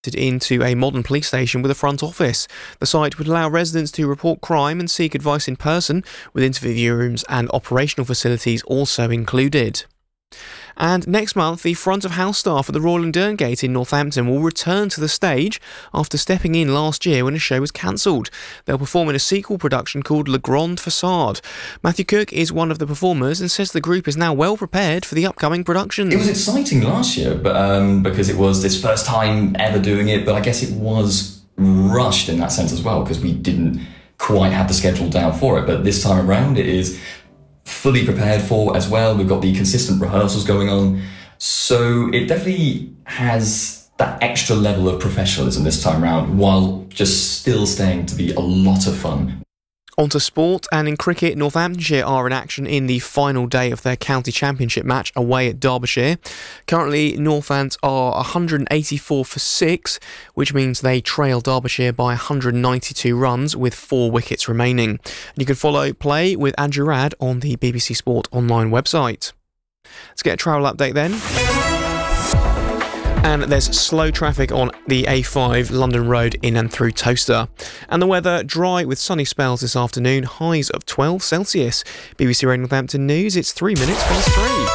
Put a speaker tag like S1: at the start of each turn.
S1: into a modern police station with a front office. The site would allow residents to report crime and seek advice in person, with interview rooms and operational facilities also included. And next month, the front of house staff at the Royal and Derngate in Northampton will return to the stage after stepping in last year when a show was cancelled. They'll perform in a sequel production called Le Grand Facade. Matthew Cook is one of the performers and says the group is now well prepared for the upcoming production.
S2: It was exciting last year, but because it was this first time ever doing it, but I guess it was rushed in that sense as well, because we didn't quite have the schedule down for it. But this time around, it is fully prepared for as well. We've got the consistent rehearsals going on. So it definitely has that extra level of professionalism this time around, while just still staying to be a lot of fun.
S1: On to sport, and in cricket, Northamptonshire are in action in the final day of their county championship match away at Derbyshire. Currently, Northants are 184 for 6, which means they trail Derbyshire by 192 runs with 4 wickets remaining. And you can follow play with Andrew Radd on the BBC Sport online website. Let's get a travel update then. And there's slow traffic on the A5 London Road in and through Towcester. And the weather, dry with sunny spells this afternoon, highs of 12 Celsius. BBC Radio Northampton News, it's 3 minutes past 3.